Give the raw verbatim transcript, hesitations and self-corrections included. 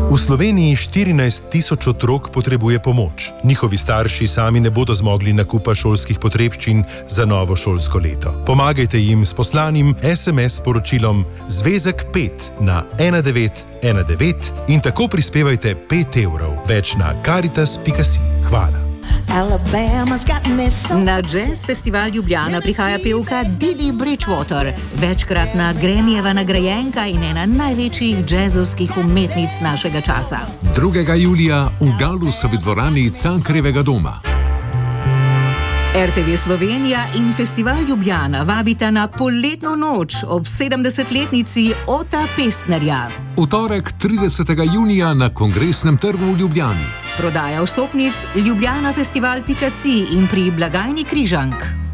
V Sloveniji štirinajst tisoč otrok potrebuje pomoč. Njihovi starši sami ne bodo zmogli nakupa šolskih potrebščin za novo šolsko leto. Pomagajte jim s poslanim es em es sporočilom Zvezek pet na ena devet ena devet in tako prispevajte pet evrov. Več na karitas pika si. Hvala. Na Jazz Festival Ljubljana prihaja pevka Didi Bridgewater, večkratna Grammyjeva nagrajenka in ena največjih jazzovskih umetnic našega časa. drugega julija v Galusovi dvorani Cankarjevega doma. er te ve Slovenija in Festival Ljubljana vabita na poletno noč ob sedemdesetletnici Ota Pestnerja. V torek tridesetega junija na Kongresnem trgu v Ljubljani. Prodaja vstopnic ljubljanafestival pika si in pri blagajni Križank.